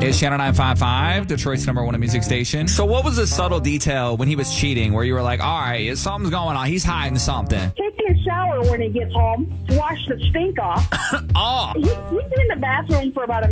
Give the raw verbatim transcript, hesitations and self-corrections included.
It's Channel nine five five, Detroit's number one music station. So what was the subtle detail when he was cheating where you were like, all right, something's going on. He's hiding something. Taking a shower when he gets home to wash the stink off. Oh. He, he's been in the bathroom for about a